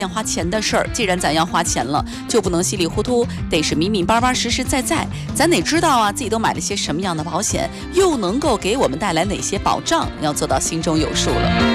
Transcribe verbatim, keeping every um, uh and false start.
花钱的事儿，既然咱要花钱了，就不能稀里糊涂，得是明明白白、实实在在。咱得知道啊，自己都买了些什么样的保险，又能够给我们带来哪些保障，要做到心中有数了。